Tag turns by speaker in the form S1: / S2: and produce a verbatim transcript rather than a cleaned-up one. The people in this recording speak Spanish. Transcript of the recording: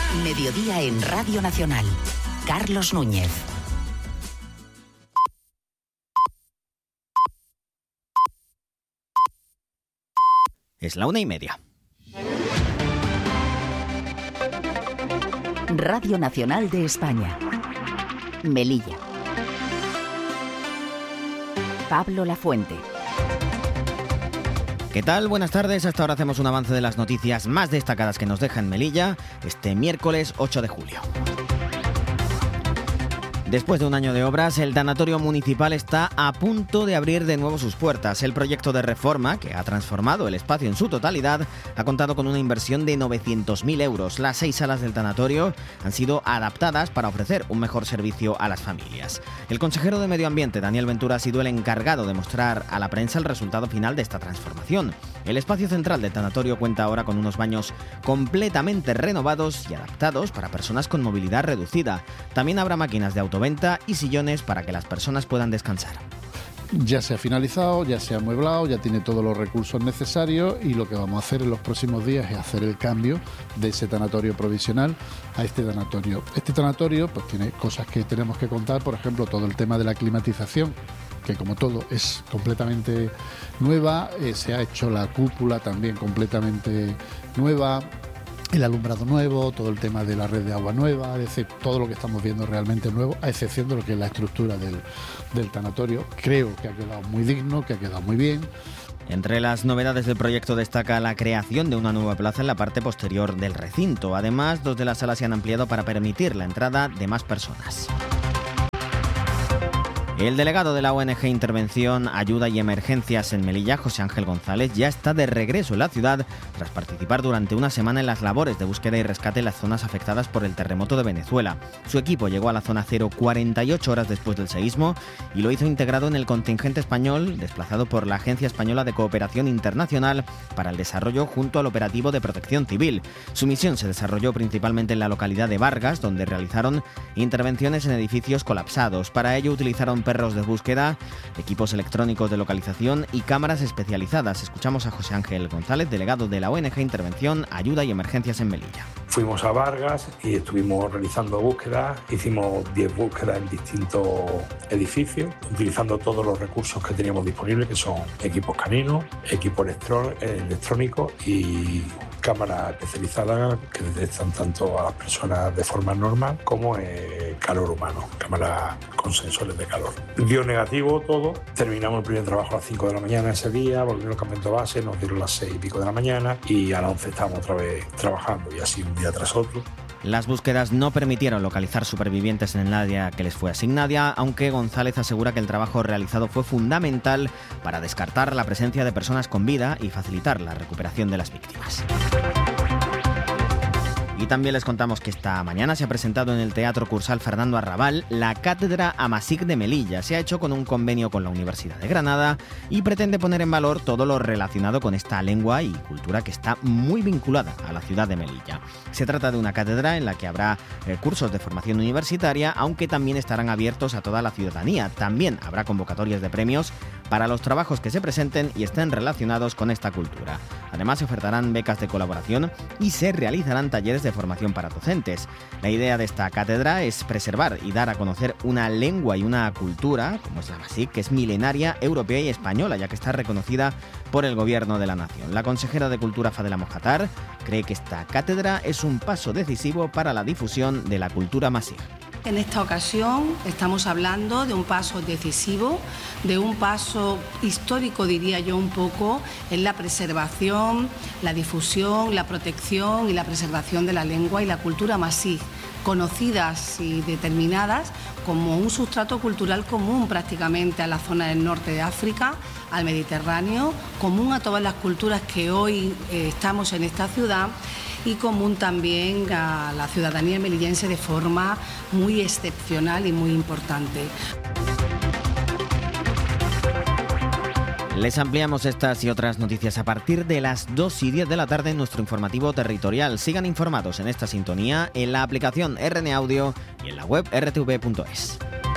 S1: Mediodía en Radio Nacional. Carlos Núñez.
S2: Es la una y media.
S1: Radio Nacional de España. Melilla. Pablo Lafuente.
S2: ¿Qué tal? Buenas tardes. Hasta ahora hacemos un avance de las noticias más destacadas que nos deja en Melilla este miércoles ocho de julio. Después de un año de obras, el tanatorio municipal está a punto de abrir de nuevo sus puertas. El proyecto de reforma, que ha transformado el espacio en su totalidad, ha contado con una inversión de novecientos mil euros. Las seis salas del tanatorio han sido adaptadas para ofrecer un mejor servicio a las familias. El consejero de Medio Ambiente, Daniel Ventura, ha sido el encargado de mostrar a la prensa el resultado final de esta transformación. El espacio central del tanatorio cuenta ahora con unos baños completamente renovados y adaptados para personas con movilidad reducida. También habrá máquinas de autoventa y sillones para que las personas puedan descansar.
S3: Ya se ha finalizado, ya se ha amueblado, ya tiene todos los recursos necesarios y lo que vamos a hacer en los próximos días es hacer el cambio de ese tanatorio provisional a este tanatorio. Este tanatorio pues tiene cosas que tenemos que contar, por ejemplo, todo el tema de la climatización, que como todo es completamente nueva, eh, se ha hecho la cúpula también completamente nueva, el alumbrado nuevo, todo el tema de la red de agua nueva, es decir, todo lo que estamos viendo realmente nuevo, a excepción de lo que es la estructura del, del tanatorio. Creo que ha quedado muy digno, que ha quedado muy bien.
S2: Entre las novedades del proyecto destaca la creación de una nueva plaza en la parte posterior del recinto. Además, dos de las salas se han ampliado para permitir la entrada de más personas. El delegado de la O N G Intervención, Ayuda y Emergencias en Melilla, José Ángel González, ya está de regreso en la ciudad tras participar durante una semana en las labores de búsqueda y rescate en las zonas afectadas por el terremoto de Venezuela. Su equipo llegó a la zona cero cuarenta y ocho horas después del seísmo y lo hizo integrado en el contingente español desplazado por la Agencia Española de Cooperación Internacional para el Desarrollo junto al Operativo de Protección Civil. Su misión se desarrolló principalmente en la localidad de Vargas, donde realizaron intervenciones en edificios colapsados. Para ello utilizaron perros de búsqueda, equipos electrónicos de localización y cámaras especializadas. Escuchamos a José Ángel González, delegado de la O N G Intervención, Ayuda y Emergencias en Melilla.
S4: Fuimos a Vargas y estuvimos realizando búsquedas, hicimos diez búsquedas en distintos edificios, utilizando todos los recursos que teníamos disponibles, que son equipos caninos, equipos electró- electrónicos y cámaras especializadas que detectan tanto a las personas de forma normal como el calor humano, cámaras con sensores de calor. Dio negativo todo, terminamos el primer trabajo a las cinco de la mañana ese día, volvimos al campamento base, nos dieron las seis y pico de la mañana y a las once estábamos otra vez trabajando y así un día tras otro.
S2: Las búsquedas no permitieron localizar supervivientes en el área que les fue asignada, aunque González asegura que el trabajo realizado fue fundamental para descartar la presencia de personas con vida y facilitar la recuperación de las víctimas. Y también les contamos que esta mañana se ha presentado en el Teatro Cursal Fernando Arrabal la Cátedra Amasik de Melilla. Se ha hecho con un convenio con la Universidad de Granada y pretende poner en valor todo lo relacionado con esta lengua y cultura que está muy vinculada a la ciudad de Melilla. Se trata de una cátedra en la que habrá eh, cursos de formación universitaria, aunque también estarán abiertos a toda la ciudadanía. También habrá convocatorias de premios para los trabajos que se presenten y estén relacionados con esta cultura. Además, se ofertarán becas de colaboración y se realizarán talleres de formación para docentes. La idea de esta cátedra es preservar y dar a conocer una lengua y una cultura, como es la Amasik, que es milenaria, europea y española, ya que está reconocida por el Gobierno de la Nación. La consejera de Cultura, Fadela Mojatar, cree que esta cátedra es un paso decisivo para la difusión de la cultura Amasik.
S5: En esta ocasión estamos hablando de un paso decisivo, de un paso histórico, diría yo un poco, en la preservación, la difusión, la protección y la preservación de la lengua y la cultura amasí, conocidas y determinadas como un sustrato cultural común prácticamente a la zona del norte de África, al Mediterráneo, común a todas las culturas que hoy eh, estamos en esta ciudad y común también a la ciudadanía melillense de forma muy excepcional y muy importante.
S2: Les ampliamos estas y otras noticias a partir de las dos y diez de la tarde en nuestro informativo territorial. Sigan informados en esta sintonía, en la aplicación R N Audio y en la web r t v punto es.